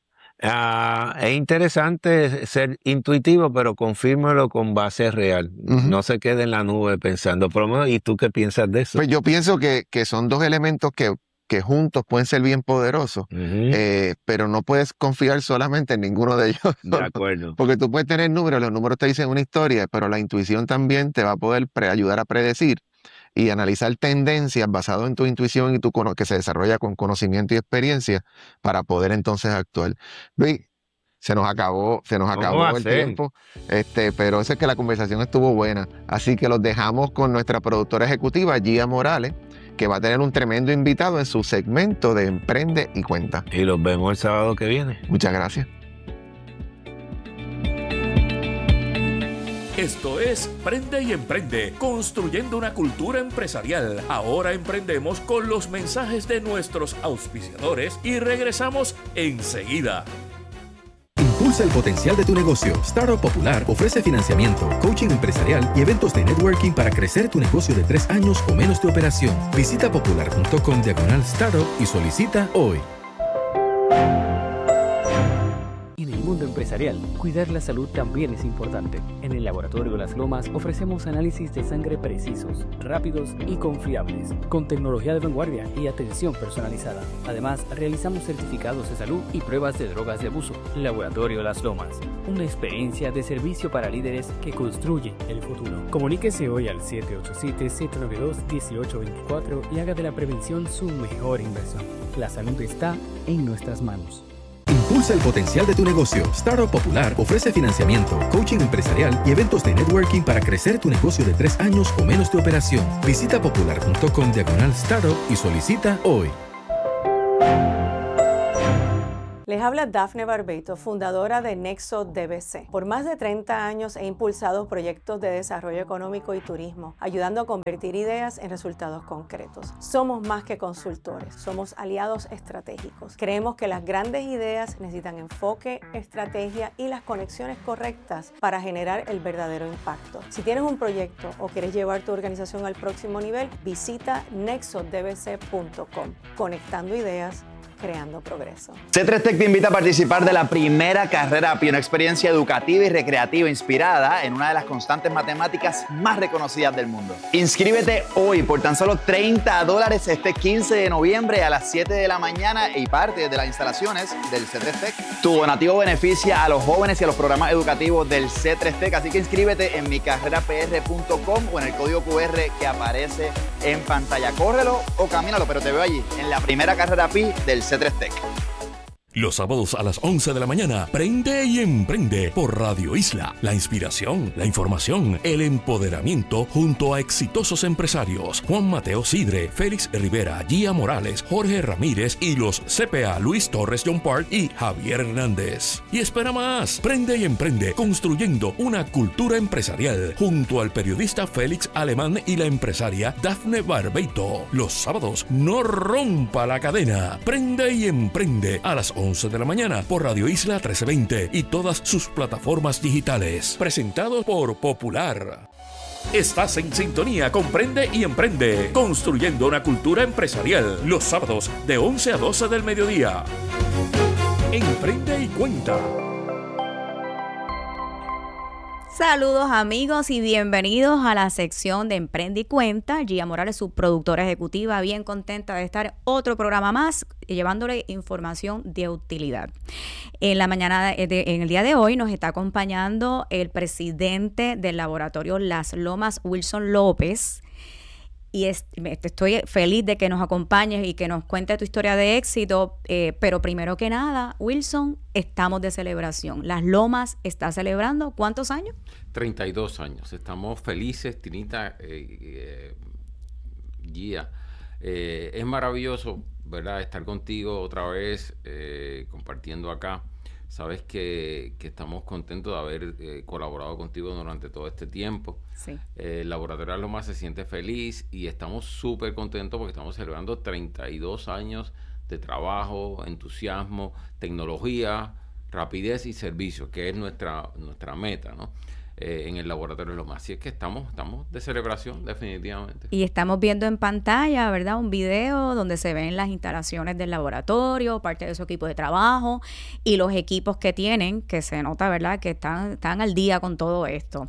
I: uh, es interesante ser intuitivo, pero confírmelo con base real. Uh-huh. No se quede en la nube pensando. Pero, ¿y tú qué piensas de eso?
H: Pues yo pienso que, que son dos elementos que que juntos pueden ser bien poderosos, uh-huh. eh, pero no puedes confiar solamente en ninguno de ellos.
I: De acuerdo.
H: Porque tú puedes tener números, los números te dicen una historia, pero la intuición también te va a poder pre- ayudar a predecir y analizar tendencias basado en tu intuición y tu cono- que se desarrolla con conocimiento y experiencia para poder entonces actuar. Luis, se nos acabó, se nos acabó el tiempo, este, pero eso es que la conversación estuvo buena. Así que los dejamos con nuestra productora ejecutiva, Gia Morales, que va a tener un tremendo invitado en su segmento de Emprende y Cuenta.
I: Y los vemos el sábado que viene.
H: Muchas gracias.
C: Esto es Prende y Emprende, construyendo una cultura empresarial. Ahora emprendemos con los mensajes de nuestros auspiciadores y regresamos enseguida.
D: Impulsa el potencial de tu negocio. Startup Popular ofrece financiamiento, coaching empresarial y eventos de networking para crecer tu negocio de tres años o menos de operación. Visita popular punto com diagonal startup y solicita hoy.
E: En el mundo empresarial empresarial, cuidar la salud también es importante. En el Laboratorio Las Lomas ofrecemos análisis de sangre precisos, rápidos y confiables, con tecnología de vanguardia y atención personalizada. Además, realizamos certificados de salud y pruebas de drogas de abuso. Laboratorio Las Lomas, una experiencia de servicio para líderes que construye el futuro. Comuníquese hoy al siete ocho siete, siete nueve dos, uno ocho dos cuatro y haga de la prevención su mejor inversión. La salud está en nuestras manos.
D: Impulsa el potencial de tu negocio. Startup Popular ofrece financiamiento, coaching empresarial y eventos de networking para crecer tu negocio de tres años o menos de operación. Visita popular punto com diagonal startup y solicita hoy.
A: Les habla Dafne Barbeito, fundadora de Nexo D B C. Por más de treinta años he impulsado proyectos de desarrollo económico y turismo, ayudando a convertir ideas en resultados concretos. Somos más que consultores, somos aliados estratégicos. Creemos que las grandes ideas necesitan enfoque, estrategia y las conexiones correctas para generar el verdadero impacto. Si tienes un proyecto o quieres llevar tu organización al próximo nivel, visita nexo d b c punto com. Conectando ideas, creando progreso.
F: C tres Tech te invita a participar de la primera carrera A P I, una experiencia educativa y recreativa inspirada en una de las constantes matemáticas más reconocidas del mundo. Inscríbete hoy por tan solo treinta dólares este quince de noviembre a las siete de la mañana y parte de las instalaciones del C tres Tech. Tu donativo beneficia a los jóvenes y a los programas educativos del C tres Tech, así que inscríbete en mi carrera p r punto com o en el código Q R que aparece en pantalla. Córrelo o camínalo, pero te veo allí en la primera carrera A P I del C tres Tech.
C: Los sábados a las once de la mañana, Prende y Emprende por Radio Isla. La inspiración, la información, el empoderamiento junto a exitosos empresarios. Juan Mateo Sidre, Félix Rivera, Gia Morales, Jorge Ramírez y los C P A Luis Torres John Park y Javier Hernández. Y espera más, Prende y Emprende construyendo una cultura empresarial junto al periodista Félix Alemán y la empresaria Dafne Barbeito. Los sábados, no rompa la cadena. Prende y Emprende a las once de la mañana por Radio Isla trece veinte y todas sus plataformas digitales. Presentado por Popular. Estás en sintonía con Prende y Emprende, construyendo una cultura empresarial. Los sábados de once a doce del mediodía. Emprende y cuenta.
J: Saludos amigos y bienvenidos a la sección de Emprende y Cuenta. Gia Morales, su productora ejecutiva, bien contenta de estar otro programa más llevándole información de utilidad. En la mañana, de, de, en el día de hoy nos está acompañando el presidente del laboratorio Las Lomas, Wilson López. Y es, estoy feliz de que nos acompañes y que nos cuentes tu historia de éxito. Eh, pero primero que nada, Wilson, estamos de celebración. Las Lomas está celebrando, ¿cuántos años?
K: treinta y dos años. Estamos felices, Tinita, eh, eh, Gia. Eh, es maravilloso, ¿verdad?, estar contigo otra vez, eh, compartiendo acá. Sabes que, que estamos contentos de haber eh, colaborado contigo durante todo este tiempo.
J: Sí.
K: Eh, el Laboratorio de Lomas se siente feliz y estamos súper contentos porque estamos celebrando treinta y dos años de trabajo, entusiasmo, tecnología, rapidez y servicio, que es nuestra, nuestra meta, ¿no? Eh, en el Laboratorio de Lomas. Así es que estamos, estamos de celebración, definitivamente.
J: Y estamos viendo en pantalla, ¿verdad?, un video donde se ven las instalaciones del laboratorio, parte de su equipo de trabajo y los equipos que tienen, que se nota, ¿verdad?, que están, están al día con todo esto.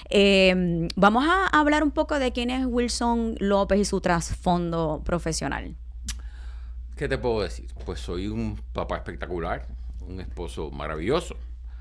J: Eh, vamos a hablar un poco de quién es Wilson López y su trasfondo profesional.
K: ¿Qué te puedo decir? Pues soy un papá espectacular, un esposo maravilloso.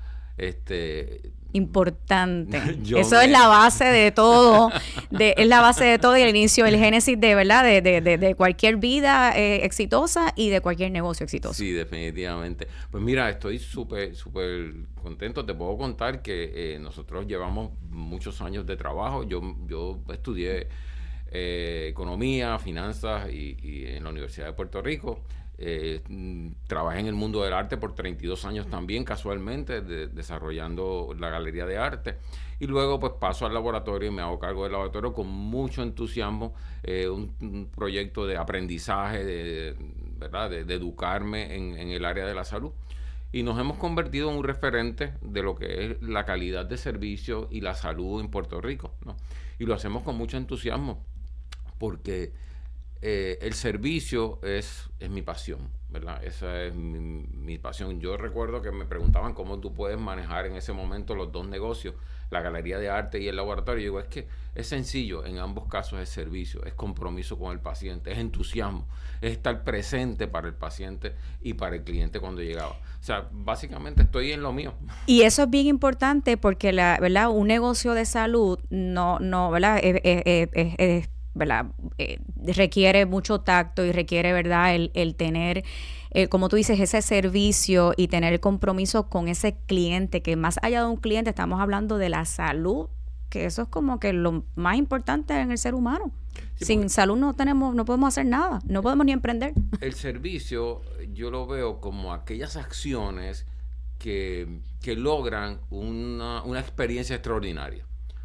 K: Este...
J: Importante.
K: Yo
J: Eso
K: me...
J: es la base de todo, de, es la base de todo y el inicio, el génesis de, ¿verdad?, de, de, de, de cualquier vida eh, exitosa y de cualquier negocio exitoso.
K: Sí, definitivamente. Pues mira, estoy súper, súper contento. Te puedo contar que eh, nosotros llevamos muchos años de trabajo. Yo, yo estudié eh, economía, finanzas y, y en la Universidad de Puerto Rico. Eh, trabajé en el mundo del arte por treinta y dos años también, casualmente, de, desarrollando la galería de arte. Y luego pues paso al laboratorio y me hago cargo del laboratorio con mucho entusiasmo, eh, un, un proyecto de aprendizaje, de, ¿verdad?, de, de educarme en, en el área de la salud. Y nos hemos convertido en un referente de lo que es la calidad de servicio y la salud en Puerto Rico, ¿no? Y lo hacemos con mucho entusiasmo, porque eh, el servicio es, es mi pasión, ¿verdad? Esa es mi, mi pasión. Yo recuerdo que me preguntaban cómo tú puedes manejar en ese momento los dos negocios, la galería de arte y el laboratorio. Yo digo, es que es sencillo, en ambos casos es servicio, es compromiso con el paciente, es entusiasmo, es estar presente para el paciente y para el cliente cuando llegaba. O sea, básicamente estoy en lo mío.
J: Y eso es bien importante porque, la, ¿verdad? Un negocio de salud no, no, ¿verdad? Es, es, es, es, ¿verdad? Eh, requiere mucho tacto y requiere, ¿verdad? El, el tener, eh, como tú dices, ese servicio y tener el compromiso con ese cliente, que más allá de un cliente estamos hablando de la salud, que eso es como que lo más importante en el ser humano. Sí, sin salud no tenemos, no podemos hacer nada, no podemos ni emprender.
K: El servicio yo lo veo como aquellas acciones que, que logran una, una experiencia extraordinaria.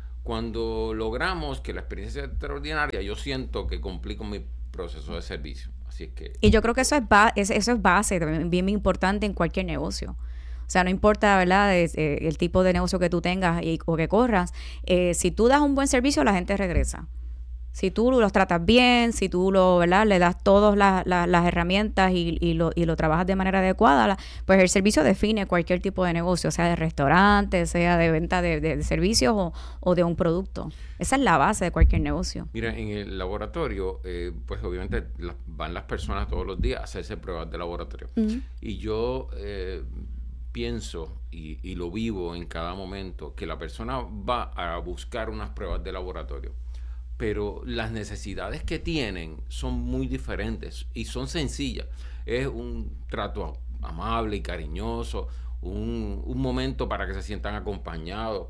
K: Cuando logramos que la experiencia sea extraordinaria, yo siento que complico mi proceso de servicio. Así es que...
J: Y yo creo que eso es, ba- eso es base, también bien importante en cualquier negocio. O sea, no importa, ¿verdad?, es, eh, el tipo de negocio que tú tengas y, o que corras, eh, si tú das un buen servicio, la gente regresa. Si tú los tratas bien, si tú lo, ¿verdad?, le das todas la, la, las herramientas y, y, lo, y lo trabajas de manera adecuada, la, pues el servicio define cualquier tipo de negocio, sea de restaurante, sea de venta de, de, de servicios o, o de un producto. Esa es la base de cualquier negocio.
K: Mira, en el laboratorio, eh, pues obviamente la, van las personas todos los días a hacerse pruebas de laboratorio. Uh-huh. Y yo eh, pienso y, y lo vivo en cada momento que la persona va a buscar unas pruebas de laboratorio, pero las necesidades que tienen son muy diferentes y son sencillas. Es un trato amable y cariñoso, un, un momento para que se sientan acompañados,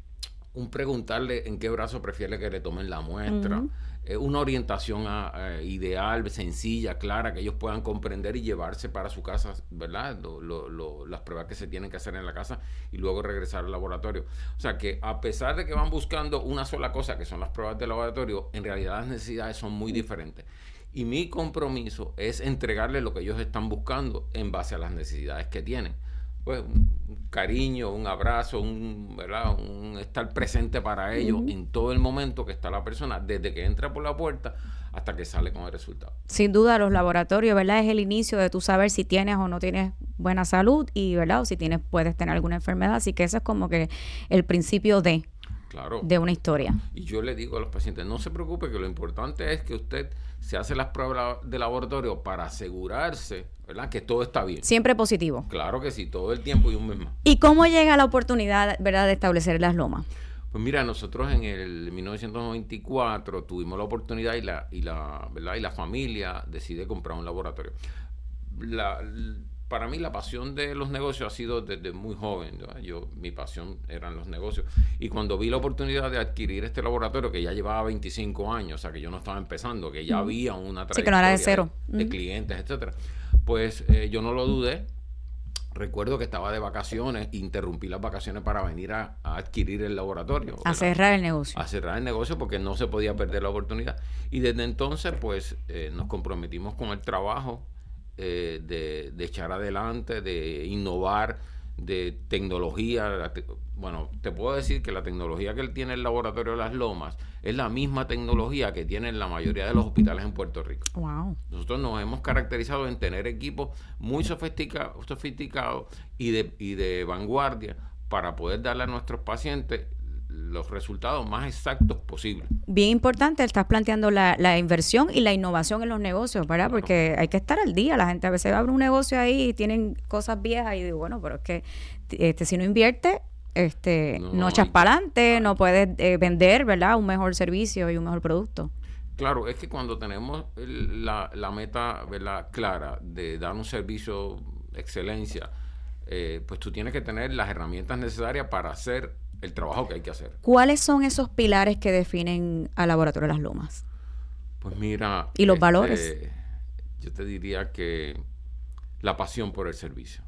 K: un preguntarle en qué brazo prefiere que le tomen la muestra, uh-huh. eh, una orientación a, a ideal, sencilla, clara, que ellos puedan comprender y llevarse para su casa, ¿verdad? Lo, lo, lo, las pruebas que se tienen que hacer en la casa y luego regresar al laboratorio. O sea que a pesar de que van buscando una sola cosa, que son las pruebas de laboratorio, en realidad las necesidades son muy diferentes. Y mi compromiso es entregarles lo que ellos están buscando en base a las necesidades que tienen. Pues un cariño, un abrazo, un, ¿verdad?, un estar presente para ellos uh-huh. en todo el momento que está la persona, desde que entra por la puerta hasta que sale con el resultado.
J: Sin duda, los laboratorios, ¿verdad?, es el inicio de tú saber si tienes o no tienes buena salud y, ¿verdad?, o si tienes, puedes tener alguna enfermedad. Así que eso es como que el principio de,
K: claro.
J: de una historia.
K: Y yo le digo a los pacientes, no se preocupe, que lo importante es que usted se hace las pruebas de laboratorio para asegurarse, ¿verdad?, que todo está bien.
J: Siempre positivo.
K: Claro que sí, todo el tiempo y un mes más.
J: ¿Y cómo llega la oportunidad, ¿verdad?, de establecer Las Lomas?
K: Pues mira, nosotros en el mil novecientos noventa y cuatro tuvimos la oportunidad y la, y la, ¿verdad?, y la familia decide comprar un laboratorio. La, para mí la pasión de los negocios ha sido desde muy joven, ¿verdad? Yo, mi pasión eran los negocios. Y cuando vi la oportunidad de adquirir este laboratorio, que ya llevaba veinticinco años, o sea, que yo no estaba empezando, que ya uh-huh. había una trayectoria
J: sí, que no era de, cero.
K: de, de uh-huh. clientes, etcétera, pues eh, yo no lo dudé. Recuerdo que estaba de vacaciones, interrumpí las vacaciones para venir a, a adquirir el laboratorio.
J: A cerrar el negocio.
K: A cerrar el negocio porque no se podía perder la oportunidad. Y desde entonces, pues, eh, nos comprometimos con el trabajo eh, de, de echar adelante, de innovar, de tecnología. Te, bueno, te puedo decir que la tecnología que tiene el laboratorio de Las Lomas es la misma tecnología que tienen la mayoría de los hospitales en Puerto Rico.
J: Wow.
K: Nosotros nos hemos caracterizado en tener equipos muy sofisticados, sofisticados y de, y de vanguardia para poder darle a nuestros pacientes los resultados más exactos posibles.
J: Bien importante, estás planteando la, la inversión y la innovación en los negocios, ¿verdad? Claro. Porque hay que estar al día. La gente a veces abre un negocio ahí y tienen cosas viejas y digo, bueno, pero es que este, si no invierte, este, no, no echas para adelante, no puedes eh, vender, ¿verdad?, un mejor servicio y un mejor producto.
K: Claro, es que cuando tenemos el, la, la meta, ¿verdad?, clara de dar un servicio de excelencia, eh, pues tú tienes que tener las herramientas necesarias para hacer el trabajo que hay que hacer.
J: ¿Cuáles son esos pilares que definen al Laboratorio Las Lomas?
K: Pues mira...
J: ¿Y los
K: este,
J: valores?
K: Yo te diría que la pasión por el servicio.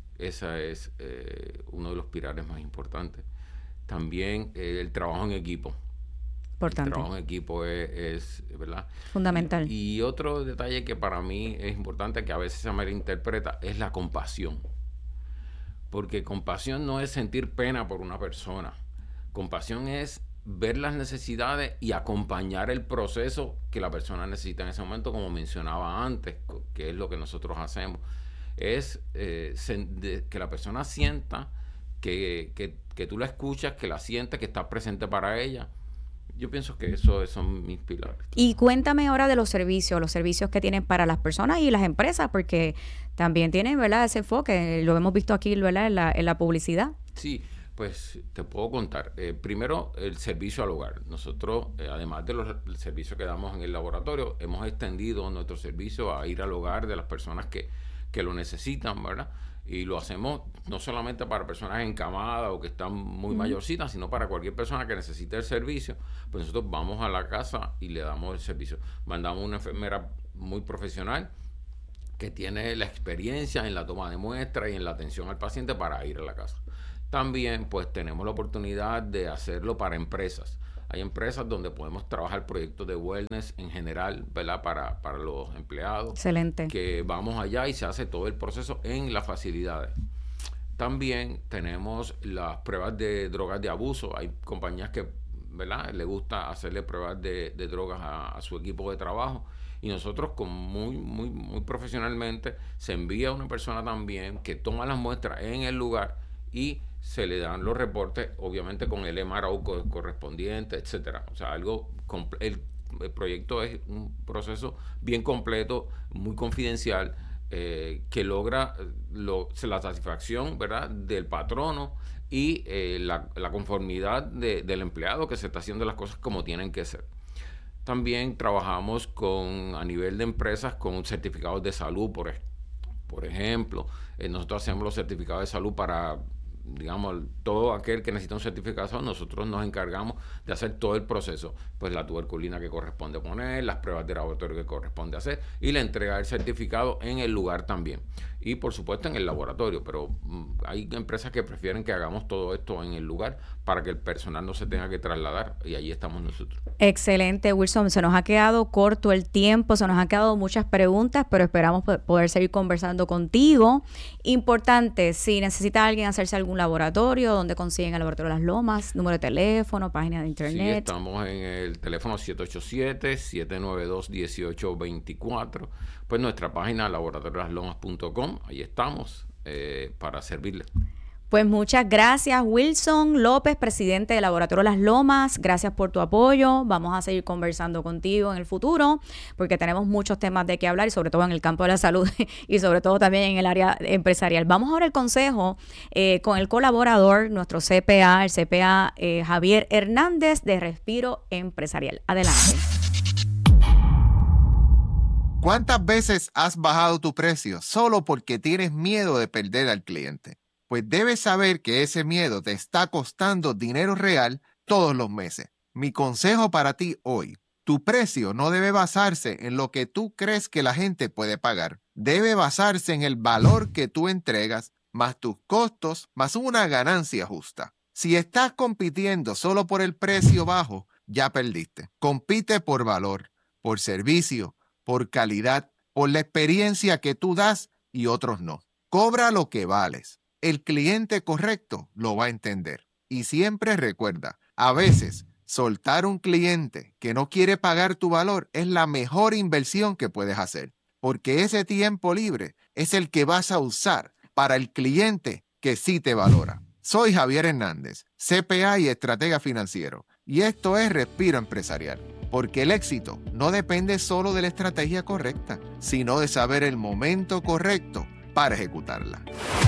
K: Ese es eh, uno de los pilares más importantes. También eh, el trabajo en equipo.
J: Importante.
K: El trabajo en equipo es, es ¿verdad?
J: Fundamental.
K: Y, y otro detalle que para mí es importante, que a veces se malinterpreta, es la compasión. Porque compasión no es sentir pena por una persona. Compasión es ver las necesidades y acompañar el proceso que la persona necesita en ese momento, como mencionaba antes, que es lo que nosotros hacemos. Es eh, de, que la persona sienta que, que, que tú la escuchas, que la sientes, que estás presente para ella. Yo pienso que eso son mis pilares.
J: Y cuéntame ahora de los servicios, los servicios que tienen para las personas y las empresas, porque también tienen, ¿verdad?, ese enfoque, lo hemos visto aquí, ¿verdad?, en la, en la publicidad.
K: Sí, pues te puedo contar. Eh, primero, el servicio al hogar. Nosotros, eh, además de los servicios que damos en el laboratorio, hemos extendido nuestro servicio a ir al hogar de las personas que, que lo necesitan, ¿verdad? Y lo hacemos no solamente para personas encamadas o que están muy uh-huh. mayorcitas, sino para cualquier persona que necesite el servicio. Pues nosotros vamos a la casa y le damos el servicio. Mandamos una enfermera muy profesional que tiene la experiencia en la toma de muestras y en la atención al paciente para ir a la casa. También pues tenemos la oportunidad de hacerlo para empresas. Hay empresas donde podemos trabajar proyectos de wellness en general, ¿verdad? Para, para los empleados.
J: Excelente.
K: Que vamos allá y se hace todo el proceso en las facilidades. También tenemos las pruebas de drogas de abuso. Hay compañías que, ¿verdad?, le gusta hacerle pruebas de, de drogas a, a su equipo de trabajo. Y nosotros, con muy, muy, muy profesionalmente, se envía una persona también que toma las muestras en el lugar y se le dan los reportes, obviamente con el M R O correspondiente, etcétera. O sea, algo el, el proyecto es un proceso bien completo, muy confidencial, eh, que logra lo, la satisfacción, ¿verdad?, del patrono y eh, la, la conformidad de, del empleado, que se está haciendo las cosas como tienen que ser. También trabajamos con a nivel de empresas con certificados de salud, por, por ejemplo. Eh, nosotros hacemos los certificados de salud para, digamos, todo aquel que necesita un certificado. Nosotros nos encargamos de hacer todo el proceso, pues la tuberculina que corresponde poner, las pruebas de laboratorio que corresponde hacer y la entrega del certificado en el lugar también. Y por supuesto en el laboratorio, pero um, hay empresas que prefieren que hagamos todo esto en el lugar para que el personal no se tenga que trasladar, y ahí estamos nosotros.
J: Excelente, Wilson. Se nos ha quedado corto el tiempo, se nos han quedado muchas preguntas, pero esperamos poder seguir conversando contigo. Importante, si necesita alguien hacerse algún laboratorio, ¿dónde consiguen el Laboratorio Las Lomas? Número de teléfono, página de internet.
K: Sí, estamos en el teléfono siete ocho siete, siete nueve dos, uno ocho dos cuatro. Pues nuestra página laboratorio las lomas punto com, ahí estamos eh, para servirle.
J: Pues muchas gracias, Wilson López, presidente del Laboratorio Las Lomas. Gracias por tu apoyo. Vamos a seguir conversando contigo en el futuro porque tenemos muchos temas de qué hablar, y sobre todo en el campo de la salud y sobre todo también en el área empresarial. Vamos ahora al consejo eh, con el colaborador, nuestro C P A, el C P A eh, Javier Hernández de Respiro Empresarial. Adelante.
H: ¿Cuántas veces has bajado tu precio solo porque tienes miedo de perder al cliente? Pues debes saber que ese miedo te está costando dinero real todos los meses. Mi consejo para ti hoy: tu precio no debe basarse en lo que tú crees que la gente puede pagar. Debe basarse en el valor que tú entregas, más tus costos, más una ganancia justa. Si estás compitiendo solo por el precio bajo, ya perdiste. Compite por valor, por servicio, por calidad, por la experiencia que tú das y otros no. Cobra lo que vales. El cliente correcto lo va a entender. Y siempre recuerda, a veces soltar un cliente que no quiere pagar tu valor es la mejor inversión que puedes hacer, porque ese tiempo libre es el que vas a usar para el cliente que sí te valora. Soy Javier Hernández, C P A y estratega financiero, y esto es Respiro Empresarial. Porque el éxito no depende solo de la estrategia correcta, sino de saber el momento correcto para ejecutarla.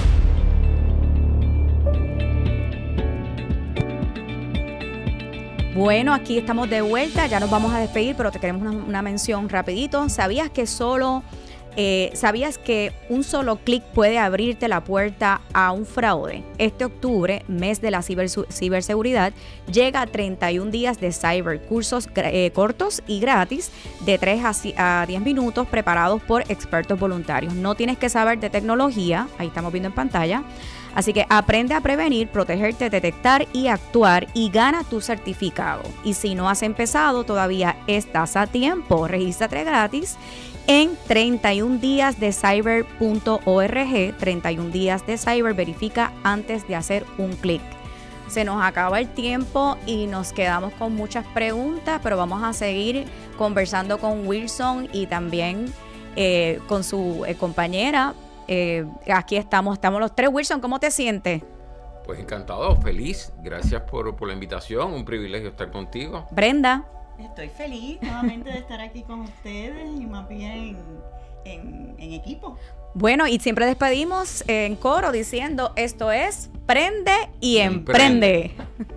J: Bueno, aquí estamos de vuelta, ya nos vamos a despedir, pero te queremos una, una mención rapidito. ¿Sabías que solo... Eh, ¿Sabías que un solo clic puede abrirte la puerta a un fraude? Este octubre, mes de la ciber, ciberseguridad, llega a treinta y un días de cyber, cursos eh, cortos y gratis de tres a diez minutos preparados por expertos voluntarios. No tienes que saber de tecnología, ahí estamos viendo en pantalla. Así que aprende a prevenir, protegerte, detectar y actuar y gana tu certificado. Y si no has empezado, todavía estás a tiempo. Regístrate gratis en treinta y un días de cyber punto org. treinta y un días de cyber, verifica antes de hacer un clic. se nos acaba el tiempo y nos quedamos con muchas preguntas, pero vamos a seguir conversando con Wilson y también eh, con su eh, compañera. Eh, aquí estamos, estamos los tres. Wilson, ¿cómo te sientes?
K: Pues encantado, feliz. Gracias por, por la invitación. Un privilegio estar contigo.
J: Brenda.
L: Estoy feliz nuevamente de estar aquí con ustedes y más bien en, en equipo.
J: Bueno, y siempre despedimos en coro diciendo, esto es Prende y Emprende. Emprende.